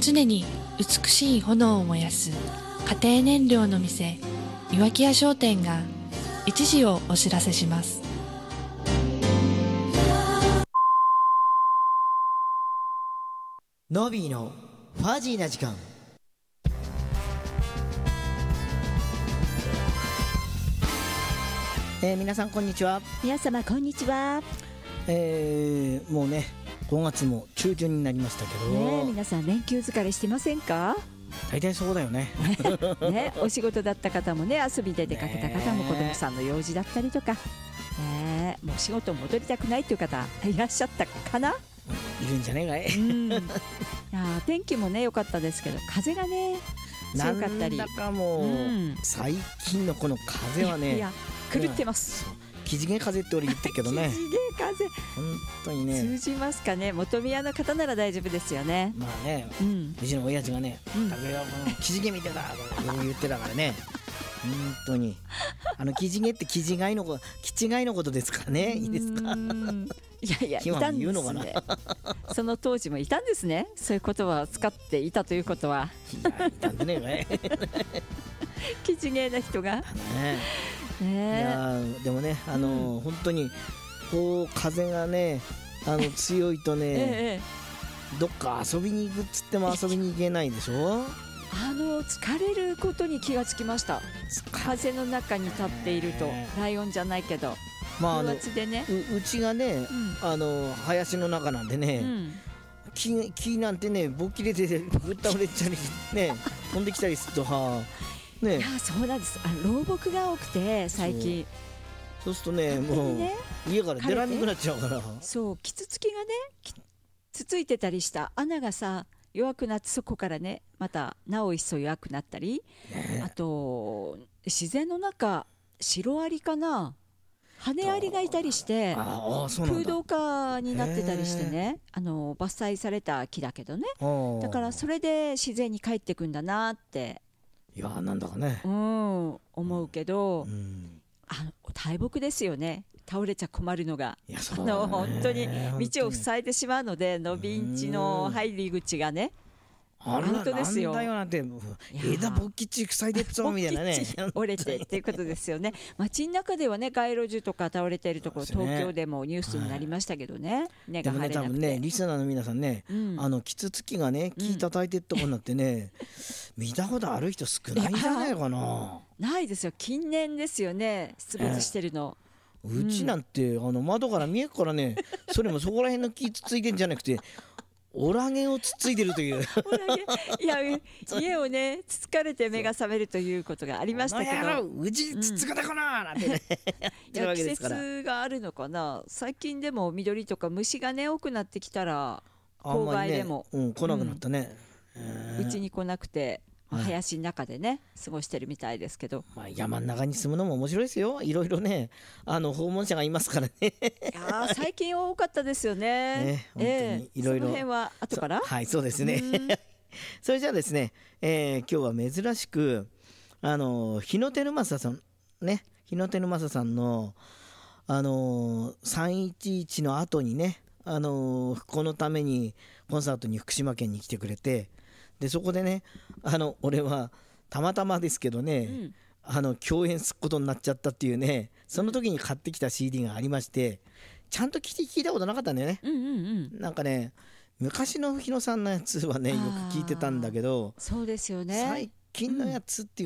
常に美しい炎を燃やす家庭燃料の店、岩木屋商店が一時をお知らせします。 ノビーのファジーな時間。皆さんこんにちは。 皆様こんにちは。 もうね5月も中旬になりましたけど、 ね、皆さん連休疲れしてませんか？ 大体そうだよね。 ね、お仕事だった方もね、遊びで出かけた方も子供さんの用事だったりとか、ね、もう仕事戻りたくないという方いらっしゃったかな？ いるんじゃねえかい。 いや天気もね良かったですけど、風がね強かったり、 なんだかもう、最近のこの風はね、 いや狂ってます。 キジゲ風って俺言ってるけどね。 キジゲ風、 本当にね。 通じますかね。元宮の方なら大丈夫ですよね。 まあね、うちの親父がね、だけどキジゲ見てたと言ってたからね。本当にキジゲってキジガイのことですからね。いいですか？ いやいや、いたんですね。その当時もいたんですね。そういう言葉を使っていたということは。 いたんでね。 キジゲーな人が。 いやでもね、本当にこう風がね強いとね、どっか遊びに行くっつっても遊びに行けないでしょ。 疲れることに気がつきました。風の中に立っていると、ライオンじゃないけど、風圧でね、 うちがね、林の中なんでね、木なんてねぼっきれでぶっ倒れちゃりね飛んできたりするとね、 いやそうなんです。老木が多くて最近。 そうするとね、もう家から出られなくなっちゃうから。そう、 キツツキがねつついてたりした穴がさ弱くなって、そこからねまたなお一層弱くなったり、あと自然の中シロアリかな、羽アリがいたりして、空洞化になってたりしてね、伐採された木だけどね、だからそれで自然に帰ってくんだなって、 いやなんだかね、 思うけど、大木ですよね。倒れちゃ困るのが、本当に道を塞いでしまうので、のびんちの入り口がね、アウトですよ。 なんだよなんて、枝ぼっきっち塞いでっぞみたいなね、 折れてっていうことですよね。街の中ではね、街路樹とか倒れているところ、東京でもニュースになりましたけどね。根が張れなくて。でもね、多分ね、 リスナーの皆さんね、キツツキがね、木叩いてるとこになってね、見たことある人少ないんじゃないかな。 ないですよ。近年ですよね、出没してるの。 うちなんて窓から見えるからね、それもそこら辺の木つついてんじゃなくて、オラゲをつっついてるという。 いや、家をねつつかれて目が覚めるということがありましたけど、 うちつっつかだかななんてね。 季節があるのかな。最近でも緑とか虫がね多くなってきたら、郊外でも来なくなったね。 うちに来なくて林の中でね過ごしてるみたいですけど、 山の中に住むのも面白いですよ。いろいろね訪問者がいますからね。いや最近多かったですよね。 本当にいろいろ。 その辺は後から。 はい、そうですね。それじゃあですね、今日は珍しく日野照正さんね、日野照正さんの311の後にね復興のためにコンサートに福島県に来てくれて、でそこでね俺はたまたまですけどね、共演することになっちゃったっていうね、その時に買ってきた CD がありまして、ちゃんと聞いたことなかったんだよね。なんかね昔の日野さんのやつはねよく聞いてたんだけど、 そうですよね、 最近のやつっていう